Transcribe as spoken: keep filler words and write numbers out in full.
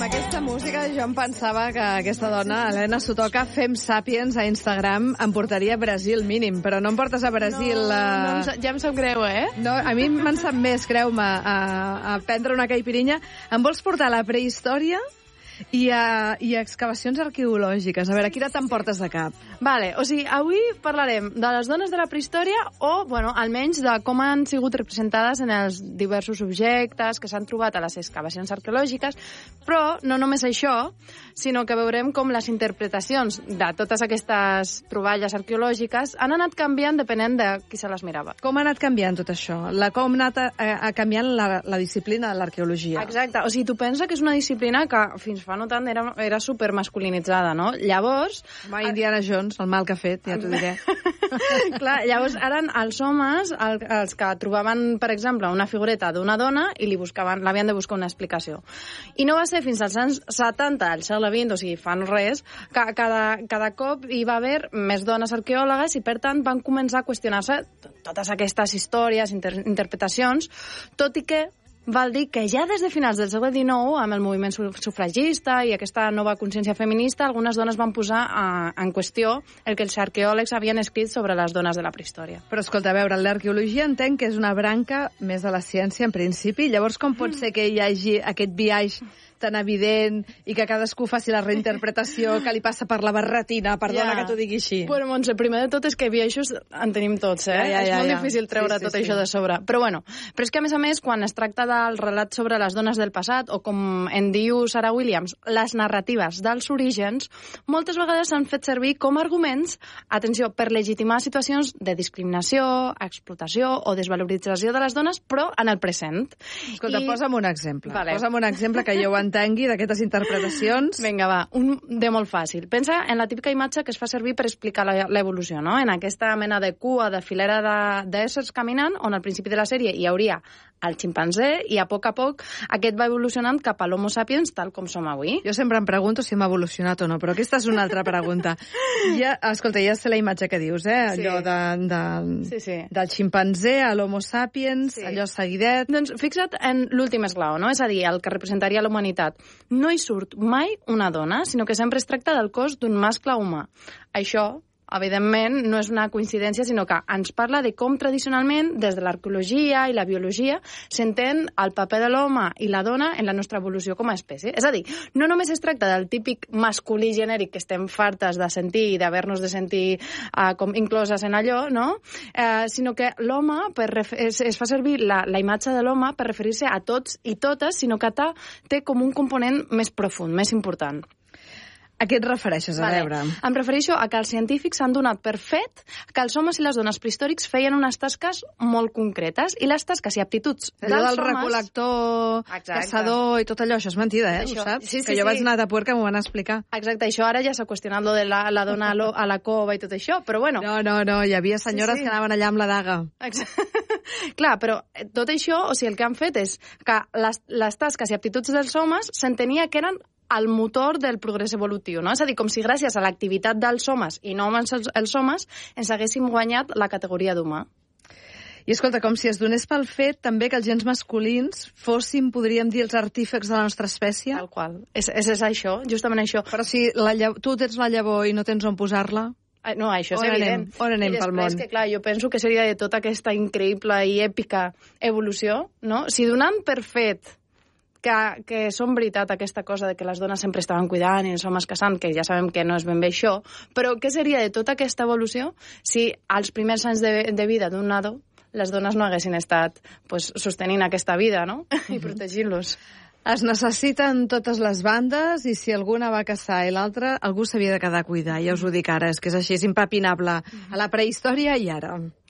aquesta música jo em pensava que aquesta dona, Helena Sotoca, Fem Sapiens a Instagram, em portaria a Brasil mínim, però no em portes a Brasil... No, a... no em sa- ja em sap greu, eh? No, a mi me'n sap més, creu-me, a, a prendre una caipirinha. Em vols portar a la prehistòria i a, i a excavacions arqueològiques? A veure, quina t'emportes de cap? Vale, o sigui, avui parlarem de les dones de la prehistòria o, bueno, almenys de com han sigut representades en els diversos objectes que s'han trobat a les excavacions arqueològiques, però no només això, sinó que veurem com les interpretacions de totes aquestes troballes arqueològiques han anat canviant depenent de qui se les mirava. Com ha anat canviant tot això? La, com ha anat a, a canviant la, la disciplina de l'arqueologia? Exacte, o sigui, tu pensa que és una disciplina que fins fa no tant era, era supermasculinitzada, no? Llavors... Va, Indiana Jones, el mal que ha fet, ja t'ho diré. Clar, llavors eren els homes el, els que trobaven, per exemple, una figureta d'una dona i li buscaven, l'havien de buscar una explicació. I no va ser fins als anys setanta, al segle vint, o sigui, fa no res, que cada, cada cop hi va haver més dones arqueòlogues i, per tant, van començar a qüestionar-se totes aquestes històries, inter interpretacions, tot i que val dir que ja des de finals del segle dinou, amb el moviment sufragista i aquesta nova consciència feminista, algunes dones van posar a, en qüestió el que els arqueòlegs havien escrit sobre les dones de la prehistòria. Però, escolta, a veure, l'arqueologia entenc que és una branca més de la ciència, en principi. Llavors, com pot ser que hi hagi aquest biaix tan evident i que cadascú faci la reinterpretació que li passa per la barretina, perdona Ja. que t'ho digui així? Bueno, Montse, primer de tot és que biaixos en tenim tots, eh? Ja, ja, ja, és molt ja. difícil treure Sí, sí, tot sí. això de sobre. Però bueno, però és que a més a més, quan es tracta del relat sobre les dones del passat, o com en diu Sarah Williams, les narratives dels orígens, moltes vegades s'han fet servir com a arguments, atenció, per legitimar situacions de discriminació, explotació o desvalorització de les dones, però en el present. Escolta, I... posa'm un exemple. Vale. Posa'm un exemple que jo ho entengui d'aquestes interpretacions. Vinga, va, un de molt fàcil. Pensa en la típica imatge que es fa servir per explicar la- l'evolució, no? En aquesta mena de cua, de filera de- d'éssers caminant, on al principi de la sèrie hi hauria el ximpanzé i a poc a poc aquest va evolucionant cap a l'Homo sapiens tal com som avui. Jo sempre em pregunto si hem evolucionat o no, però aquesta és una altra pregunta. Ja, escolta, ja sé la imatge que dius, eh? Sí. Allò de, de, Sí, sí. del ximpanzé a l'Homo sapiens, Sí. allò seguidet. Doncs fixa't en l'últim esglaó, no? És a dir, el que representaria la humanitat. No hi surt mai una dona, sinó que sempre es tracta del cos d'un mascle humà. Això, evidentment, no és una coincidència, sinó que ens parla de com tradicionalment, des de l'arqueologia i la biologia, s'entén el paper de l'home i la dona en la nostra evolució com a espècie. És a dir, no només es tracta del típic masculí genèric que estem fartes de sentir i d'haver-nos de sentir uh, com incloses en allò, no? Uh, sinó que l'home per es, es fa servir la, la imatge de l'home per referir-se a tots i totes, sinó que ta, té com un component més profund, més important. A què et refereixes, a Vale. veure? Em refereixo a que els científics han donat per fet que els homes i les dones prehistòrics feien unes tasques molt concretes i les tasques i aptituds Allò dels del homes... recolector, Exacte. caçador i tot allò, això és mentida, eh? Això. Ho saps? Sí, sí, que jo sí. vaig anar a Tapuer que m'ho van explicar. Exacte, això ara ja s'ha qüestionat lo de la, la dona a, lo, a la cova i tot això, però bueno... No, no, no, hi havia senyores Sí, sí. que anaven allà amb la daga. Exacte. Clar, però tot això, o sigui, el que han fet és que les, les tasques i aptituds dels homes s'entenia que eren el motor del progrés evolutiu, no? És a dir, com si gràcies a l'activitat dels homes i no només els, els homes ens haguéssim guanyat la categoria d'humà. I escolta, com si es donés pel fet també que els gens masculins fossin, podríem dir, els artífecs de la nostra espècie. Tal qual. És, és, és això, justament això. Però si la llav... tu tens la llavor i no tens on posar-la... Ah, no, això és On evident. anem? On anem I pel després, món? que clar, jo penso que seria de tota aquesta increïble i èpica evolució, no? Si donant per fet que, que són veritat aquesta cosa de que les dones sempre estaven cuidant i els homes caçant, que ja sabem que no és ben bé això, però què seria de tota aquesta evolució si als primers anys de, de vida d'un nadó les dones no haguessin estat pues, sostenint aquesta vida, no? I protegint-los. Es necessiten totes les bandes i si alguna va caçar i l'altra, algú s'havia de quedar a cuidar. Ja us ho dic ara, és que és així, és impepinable. A la prehistòria i ara.